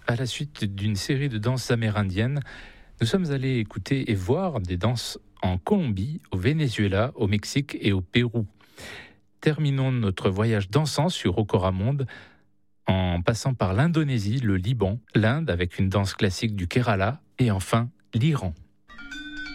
À la suite d'une série de danses amérindiennes, nous sommes allés écouter et voir des danses en Colombie, au Venezuela, au Mexique et au Pérou. Terminons notre voyage dansant sur Rocoramonde en passant par l'Indonésie, le Liban, l'Inde avec une danse classique du Kerala et enfin l'Iran.